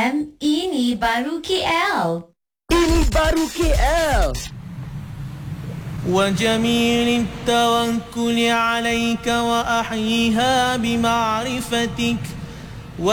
FM, ini baru KL. Ini baru KL. وجميل التوكل عليك وأحييها بمعرفتك